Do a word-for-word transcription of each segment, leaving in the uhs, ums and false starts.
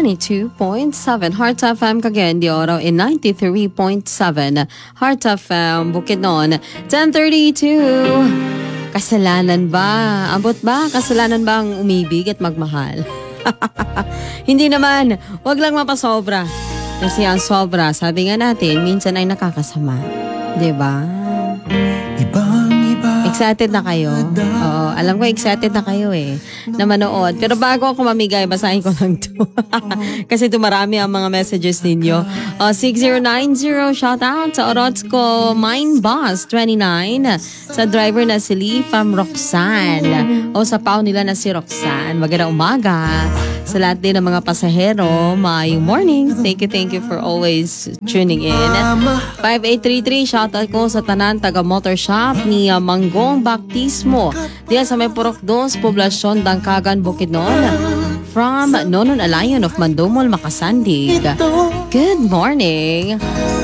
ninety-two point seven Heart F M Cagayan de Oro in ninety-three point seven Heart F M Bukidnon. ten thirty-two. Kasalanan ba? Abot ba? Kasalanan ba ang umibig at magmahal? Hindi naman. Huwag lang mapasobra. Kasi ang sobra, sabi nga natin, minsan ay nakakasama. Diba? Excited na kayo? Oo, alam ko excited na kayo eh, na manood. Pero bago ako mamigay, basahin ko lang to. Kasi ito marami ang mga messages ninyo. Uh, six zero nine zero, shout out sa Orozco Mine Boss twenty-nine. Sa driver na si Lee from Roxanne. O sa pao nila na si Roxanne. Magandang umaga. Sa lahat din ng mga pasahero, maayong morning. Thank you, thank you for always tuning in. five eight three three, shout out ko sa tanan taga motor shop ni uh, Manggong Baptismo. Diyan sa may Purok dos, Poblasyon, Dangkagan, Bukidnon. From Nonon Alayon of Mandomol, Makasandig. Good morning.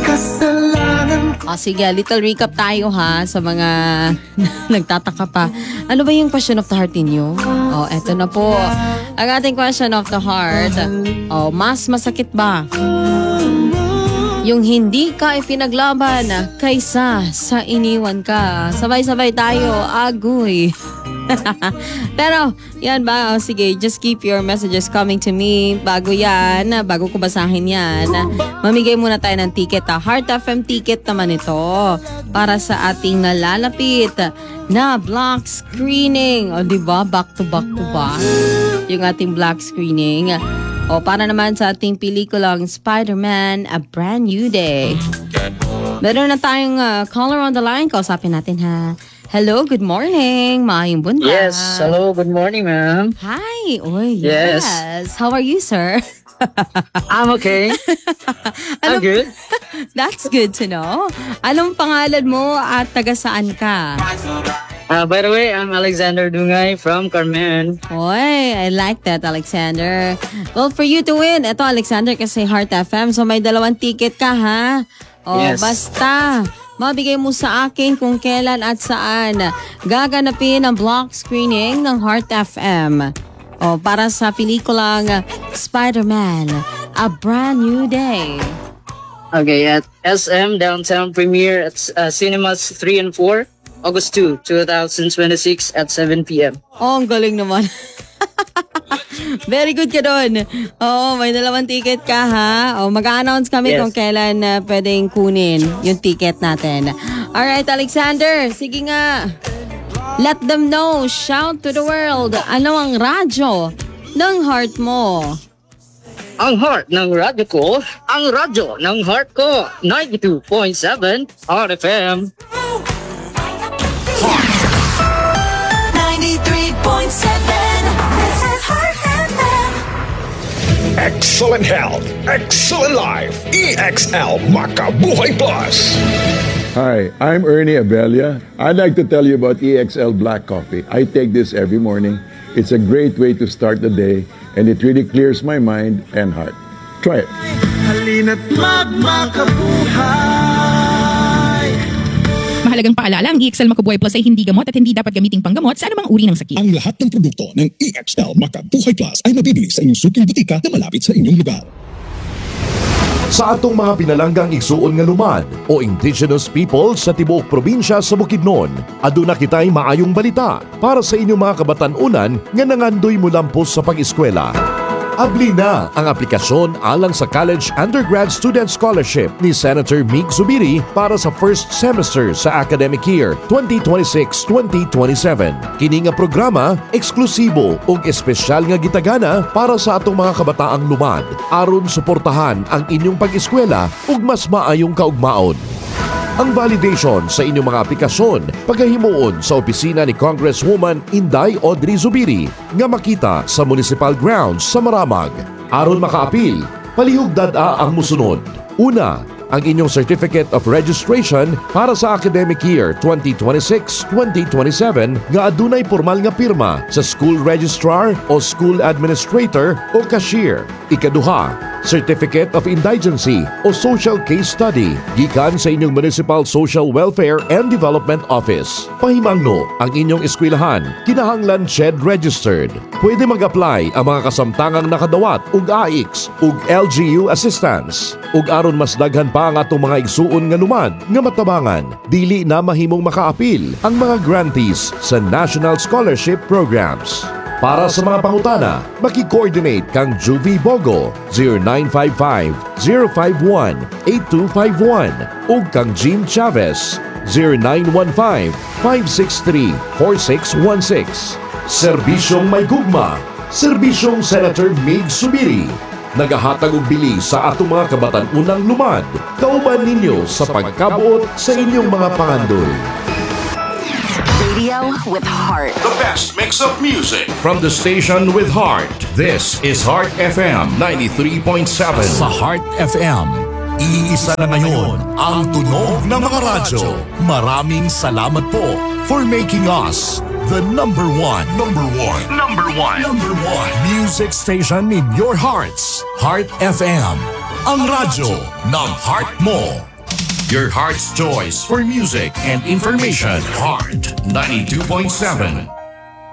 O sige, little recap tayo ha sa mga nagtataka pa. Ano ba yung question of the heart ninyo? O, eto na po. Ang ating question of the heart. O, mas masakit ba yung hindi ka ipinaglaban kaysa sa iniwan ka? Sabay-sabay tayo, agoy. Pero, yan ba? O, sige, just keep your messages coming to me. Bago yan, bago ko basahin yan, mamigay muna tayo ng ticket. Ha? Heart F M ticket naman ito para sa ating nalalapit na block screening. O, diba? Back to back to back. Yung ating block screening. O, para naman sa ating pelikulang Spider-Man, A Brand New Day. Meron na tayong uh, caller on the line. Kausapin natin ha. Hello, good morning. Maayong buntag. Yes, hello, good morning, ma'am. Hi. Oy, yes. yes. How are you, sir? I'm okay. I'm good. That's good to know. Anong pangalan mo at taga saan ka? Uh, by the way, I'm Alexander Dungay from Carmen. Oy, I like that, Alexander. Well, for you to win, ito, Alexander, kasi Heart F M, so may dalawang ticket ka, ha? O, yes. Basta mabigay mo sa akin kung kailan at saan gaganapin ang block screening ng Heart F M. O, para sa pelikulang Spider-Man, A Brand New Day. Okay, at S M Downtown Premiere at uh, Cinemas three and four, August second, twenty twenty-six at seven p.m. Oh, ang galing naman. Very good ka doon. Oo, may dalawang ticket ka ha. O, mag-a-announce kami yes. kung kailan uh, pwedeng kunin yung ticket natin. Alright, Alexander, sige nga. Let them know. Shout to the world. Ano ang radyo ng heart mo? Ang heart ng radyo ko, ang radyo ng heart ko, ninety-two point seven Heart F M. ninety-three point seven, this is Heart F M. Excellent health, excellent life, E X L Makabuhay Plus. Hi, I'm Ernie Abella. I'd like to tell you about E X L Black Coffee. I take this every morning. It's a great way to start the day, and it really clears my mind and heart. Try it. Halina't magmakabuhay. Mahalagang paalala, ang E X L Makabuhay Plus ay hindi gamot at hindi dapat gamiting panggamot sa anumang uri ng sakit. Ang lahat ng produkto ng E X L Makabuhay Plus ay mabibili sa inyong suking butika na malapit sa inyong lugar. Sa atong mga pinalanggang igsuon nga lumad o indigenous people sa tibuok probinsya sa Bukidnon, aduna kitay maayong balita para sa inyong mga kabatan-unan nga nangandoy mulampos sa pag-eskwela. Abli na ang aplikasyon alang sa College Undergrad Student Scholarship ni Senator Mig Zubiri para sa first semester sa academic year twenty twenty-six twenty twenty-seven. Kini nga programa eksklusibo ug espesyal nga gitagana para sa atong mga kabataang lumad aron suportahan ang inyong pag-eskwela ug mas maayong kaugmaon. Ang validation sa inyong mga aplikasyon pagkahimuon sa opisina ni Congresswoman Inday Audrey Zubiri nga makita sa Municipal Grounds sa Maramag. Aron makaapil, palihog dad-a ang musunod. Una, ang inyong Certificate of Registration para sa academic year twenty twenty-six twenty twenty-seven nga adunay formal nga pirma sa school registrar o school administrator o cashier. Ikaduha, Certificate of Indigency o Social Case Study gikan sa inyong Municipal Social Welfare and Development Office. Pahimangno ang inyong eskwelahan kinahanglan S H E D registered. Pwede mag-apply ang mga kasamtangang nakadawat ug A I X ug L G U assistance. Ug aron mas daghan pa ang atong mga igsuon nga lumad nga matabangan, dili na mahimong makaapil ang mga grantees sa National Scholarship Programs. Para sa mga pangutana, maki-coordinate kang Juvie Bogo zero nine five five, zero five one, eight two five one ug kang Jean Chavez zero nine one five, five six three, four six one six. Serbisyong may gugma, Serbisyong Senator Mig Subiri. Nagahatag og bili sa atong mga kabatan-unang lumad. Kauban ninyo sa pagkabuot sa inyong mga pangandol. Radio with heart. The best mix of music from the station with heart. This is Heart F M ninety-three point seven. Sa Heart F M, iisa na ngayon ang tunog ng mga radyo. Maraming salamat po for making us the number one, number one, Number one. number one music station in your hearts. Heart F M, ang radyo ng heart mo. Your heart's choice for music and information. Heart ninety-two point seven.